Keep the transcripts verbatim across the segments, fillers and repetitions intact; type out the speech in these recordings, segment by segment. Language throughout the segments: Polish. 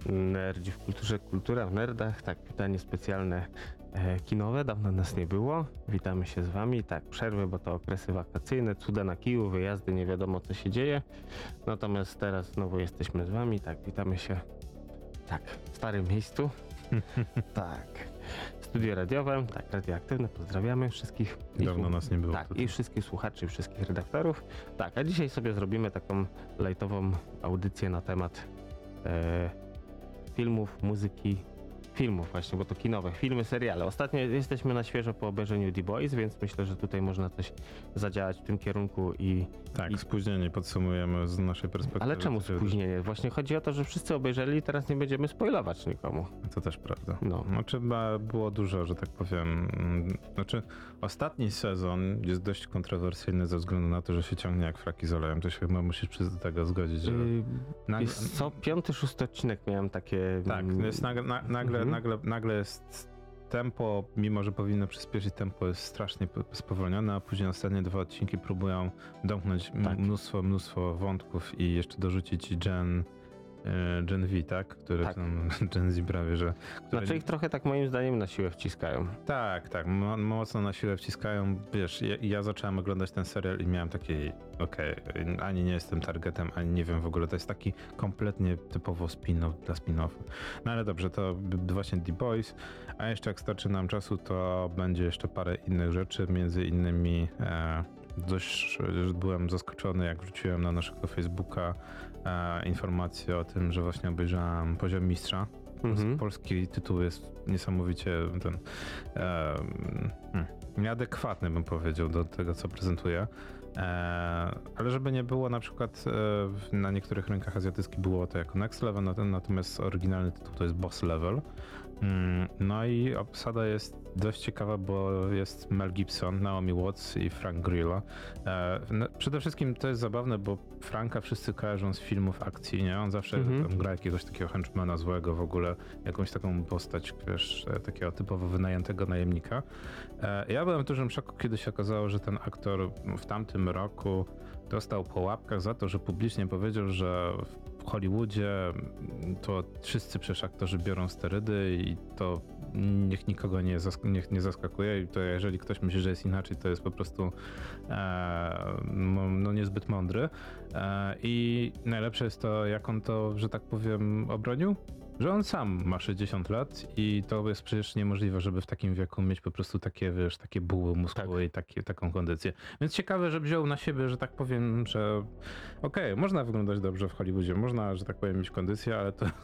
Nerdzi w kulturze, kultura w nerdach. Tak, pytanie specjalne e, kinowe. Dawno nas nie było. Witamy się z wami. Tak, przerwy, bo to okresy wakacyjne, cuda na kiju, wyjazdy, nie wiadomo co się dzieje. Natomiast teraz znowu jesteśmy z wami. Tak, witamy się tak, w starym miejscu. Tak. Studio radiowe, tak, radioaktywne. Pozdrawiamy wszystkich. Dawno nas nie było. Tak, tutaj. i wszystkich słuchaczy, wszystkich redaktorów. Tak, a dzisiaj sobie zrobimy taką lajtową audycję na temat e, filmów, muzyki, filmów właśnie, bo to kinowe, filmy, seriale. Ostatnio jesteśmy na świeżo po obejrzeniu The Boys, więc myślę, że tutaj można coś zadziałać w tym kierunku i... Tak, i... spóźnienie podsumujemy z naszej perspektywy. Ale czemu spóźnienie? Właśnie chodzi o to, że wszyscy obejrzeli i teraz nie będziemy spoilować nikomu. To też prawda. No. Znaczy było dużo, że tak powiem. Znaczy ostatni sezon jest dość kontrowersyjny ze względu na to, że się ciągnie jak fraki z olejem. To się chyba musisz przy do tego zgodzić, że... Yy, Nag... jest co? Piąty, szósty odcinek miałem takie... Tak, jest nagle, na, nagle, Mhm. nagle, nagle jest tempo, mimo że powinno przyspieszyć, tempo jest strasznie spowolnione, a później ostatnie dwa odcinki próbują domknąć m- Tak. mnóstwo, mnóstwo wątków i jeszcze dorzucić Gen, e, Gen V, tak? Który Tak. tam, Gen Z prawie, że... Który... Znaczy ich trochę tak moim zdaniem na siłę wciskają. Tak, tak, mo- mocno na siłę wciskają. Wiesz, ja, ja zacząłem oglądać ten serial i miałem taki, okej, ani nie jestem targetem, ani nie wiem w ogóle, to jest taki kompletnie typowo spin-off dla spin-offu. No ale dobrze, to b- właśnie The Boys, a jeszcze jak starczy nam czasu, to będzie jeszcze parę innych rzeczy, między innymi e, dość byłem zaskoczony, jak wrzuciłem na naszego Facebooka e, informację o tym, że właśnie obejrzałem Poziom Mistrza. Mhm. Polski tytuł jest niesamowicie ten, e, hmm, nieadekwatny, bym powiedział, do tego, co prezentuje. E, ale żeby nie było, na przykład e, na niektórych rynkach azjatyckich było to jako Next Level, nat- natomiast oryginalny tytuł to jest Boss Level. Mm, no i obsada jest dość ciekawa, bo jest Mel Gibson, Naomi Watts i Frank Grillo. E, no, przede wszystkim to jest zabawne, bo Franka wszyscy kojarzą z filmów akcji, nie? On zawsze Mhm. tam gra jakiegoś takiego henchmana złego w ogóle, jakąś taką postać, wiesz, e, takiego typowo wynajętego najemnika. E, ja byłem w dużym szoku, kiedy się okazało, że ten aktor w tamtym roku dostał po łapkach za to, że publicznie powiedział, że w Hollywoodzie to wszyscy przecież aktorzy biorą sterydy i to niech nikogo nie, zask- niech nie zaskakuje i to jeżeli ktoś myśli, że jest inaczej, to jest po prostu e, no, no niezbyt mądry. E, I najlepsze jest to, jak on to, że tak powiem, obronił. Że on sam ma sześćdziesiąt lat i to jest przecież niemożliwe, żeby w takim wieku mieć po prostu takie, wiesz, takie buły mózgowe Tak. i takie, taką kondycję. Więc ciekawe, że wziął na siebie, że tak powiem, że okej, okay, można wyglądać dobrze w Hollywoodzie, można, że tak powiem, mieć kondycję, ale to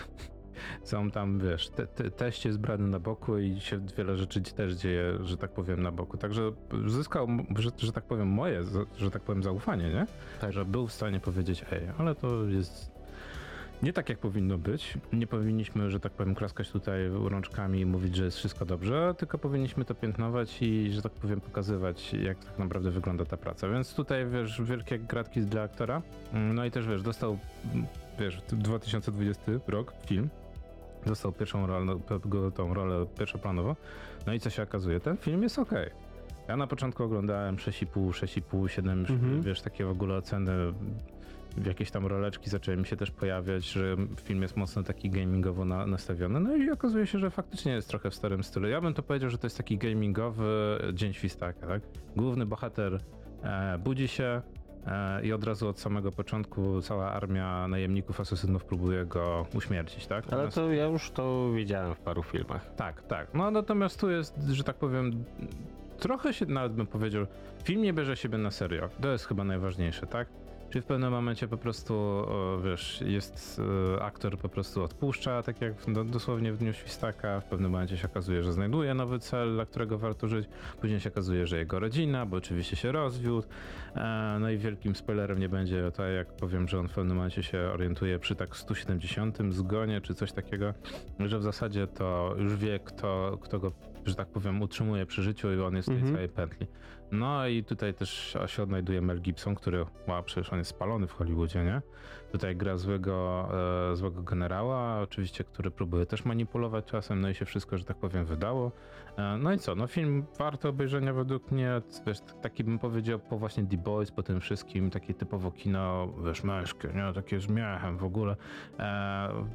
są tam, wiesz, te, te, teść jest brany na boku i się wiele rzeczy też dzieje, że tak powiem, na boku. Także zyskał, że, że tak powiem, moje, że tak powiem, zaufanie, nie? Tak. Że był w stanie powiedzieć, ej, ale to jest... Nie tak, jak powinno być. Nie powinniśmy, że tak powiem, klaskać tutaj rączkami i mówić, że jest wszystko dobrze, tylko powinniśmy to piętnować i, że tak powiem, pokazywać, jak tak naprawdę wygląda ta praca. Więc tutaj, wiesz, wielkie gratki dla aktora. No i też, wiesz, dostał, wiesz, dwa tysiące dwudziesty rok, film. Dostał pierwszą rolę, tą rolę pierwszoplanową. No i co się okazuje? Ten film jest okej. Ja na początku oglądałem sześć i pół, sześć i pół, siedem, Mhm. wiesz, takie w ogóle oceny. Jakieś tam roleczki zaczęły mi się też pojawiać, że film jest mocno taki gamingowo na, nastawiony. No i okazuje się, że faktycznie jest trochę w starym stylu. Ja bym to powiedział, że to jest taki gamingowy Dzień Świstaka, tak? Główny bohater e, budzi się e, i od razu od samego początku cała armia najemników, asesynów próbuje go uśmiercić, tak? Ale Natomiast- to ja już to widziałem w paru filmach. Tak, tak. No natomiast tu jest, że tak powiem, trochę się nawet bym powiedział, film nie bierze siebie na serio. To jest chyba najważniejsze, tak? Czy w pewnym momencie po prostu, o, wiesz, jest e, aktor po prostu odpuszcza, tak jak w, do, dosłownie w Dniu Świstaka, w pewnym momencie się okazuje, że znajduje nowy cel, dla którego warto żyć, później się okazuje, że jego rodzina, bo oczywiście się rozwiódł, e, no i wielkim spoilerem nie będzie to, jak powiem, że on w pewnym momencie się orientuje przy tak stu siedemdziesiątym zgonie, czy coś takiego, że w zasadzie to już wie, kto, kto go, że tak powiem, utrzymuje przy życiu i on jest w tej Mhm. całej pętli. No i tutaj też się odnajduje Mel Gibson, który, wow, przecież on jest spalony w Hollywoodzie, nie? Tutaj gra złego, e, złego generała, oczywiście, który próbuje też manipulować czasem, no i się wszystko, że tak powiem, wydało. E, no i co, no film warto obejrzenia według mnie, wiesz, taki bym powiedział po właśnie The Boys, po tym wszystkim, takie typowo kino, wiesz, męskie, nie? Takie z miechem w ogóle. E,